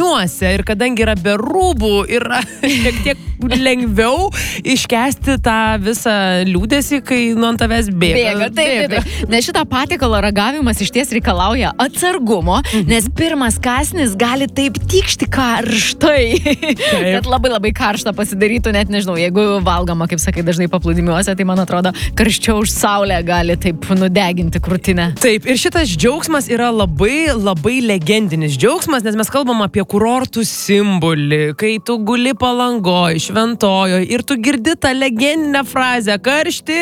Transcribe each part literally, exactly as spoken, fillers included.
paplūdimiuose ir kadangi yra be rūbų, yra šiek tiek lengviau iškesti tą visą liūdesį, kai nu ant tavęs bėga. Bėga, taip, taip, taip. Nes šitą patiekalo ragavimas iš ties reikalauja atsargumo, mhm. nes pirmas kąsnis gali taip tikšti karštai, kad labai labai karštą pasidarytų, net nežinau, jeigu valgoma, kaip sakai, dažnai paplūdimiuose, tai man atrodo, karščiau už saulę gali taip nudeginti krūtinę. Taip, ir šitas džiaugsmas yra labai, labai legendinis džiaugsmas, nes mes kalbam apie kurortų simbolį, kai tu guli Palangoj, Šventojoj ir tu girdi tą legendinę frazę karšti,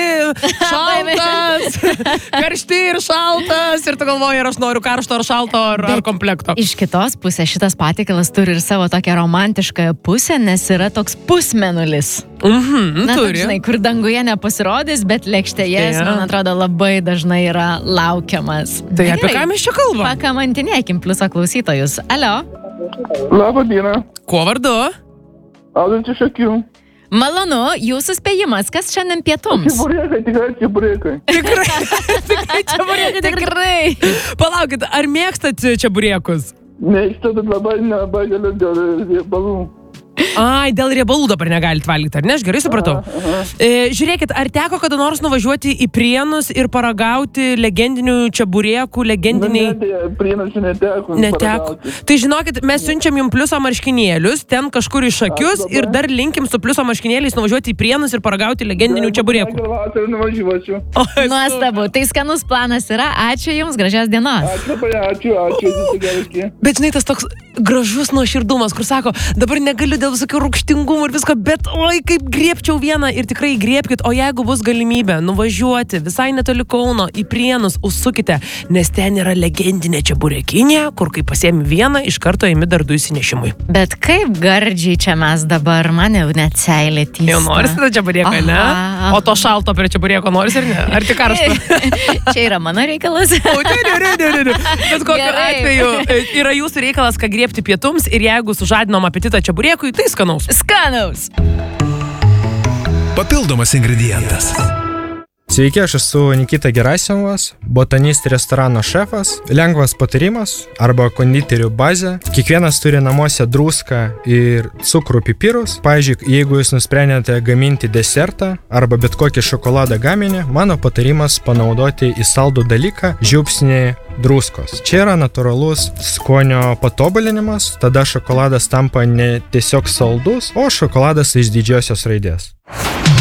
šaltas, karšti ir šaltas ir tu galvoji, ar aš noriu karšto ar šalto ar, ar komplekto. Iš kitos pusės šitas patiekalas turi ir savo tokią romantišką pusę, nes yra toks pusmėnulis. Mhm, Na, turi. Žinai, kur danguje nepasirodys, bet lėkštėje, ja. man atrodo, labai dažnai yra laukiamas. Tai apie ką mes čia kalbam? Pakamantinėkim pliuso klausytojus. Alio. Labą dieną. Kuo vardu? Audrius iš Akių. Malonu, jūsų spėjimas, kas šiandien pietums? Čeburėkai, tikrai čeburėkai. Tikrai, tikrai čeburėkai. Tikrai. Palaukit, ar mėgstat čeburėkus? Mėgstu, bet labai nelabai galiu dėl riebalų. Ai, dėl riebalų dabar negalit valgyti, ar ne? Aš gerai supratau. Aha, aha. E, žiūrėkit, ar teko kada nors nuvažiuoti į Prienus ir paragauti legendinių čeburėkų, legendiniai... Ne, Prienus neteko. Neteko. Tai žinokit, mes siunčiam jums pliuso marškinėlius, ten kažkur iš akius ir dar linkim su pliuso marškinėliais nuvažiuoti į Prienus ir paragauti legendinių čeburėkų. Vasarą nuvažiuosiu. Nuostabu, tai skanus planas yra. Ačiū Jums, gražios dienos. Ačiū, ačiū, ačiū. Bet žinai, tas toks gražus nuoširdumas, kur sako, dabar negaliu dėl visokio rūgštingumų ir visko, bet oi, kaip griebčiau vieną ir tikrai griebkit, o jeigu bus galimybė nuvažiuoti visai netoli Kauno į Prienus, užsukite, nes ten yra legendinė čeburėkinė, kur kai pasiemi vieną, iš karto imi dar du įsinešimui. Bet kaip gardžiai čia mes dabar, man jau net seilė tysta. Jau norisi tą čeburėką, ne? Aha. O to šalto prie čeburėko norisi ar ne? Ar tik karšto? Čia yra mano reikalas. O, ne, ne, ne, ne, ne. Bet kokiu Gerai. atveju yra jūsų reikalas, ką griebti pietums ir jeigu sužadinom apetitą čeburėkui, tai skanaus. Skanaus. Papildomas ingredientas. Sveiki, aš esu Nikita Gerasimovas, botanist restorano šefas. Lengvas patarimas arba konditerių bazė. Kiekvienas turi namuose druską ir cukrų pipirus. Pavyzdžiui, jeigu jūs nusprendėte gaminti desertą arba bet kokį šokoladą gaminį, mano patarimas panaudoti į saldų dalyką žiupsnį druskos. Čia yra natūralus skonio patobulinimas, tada šokoladas tampa ne tiesiog saldus, o šokoladas iš didžiosios raidės.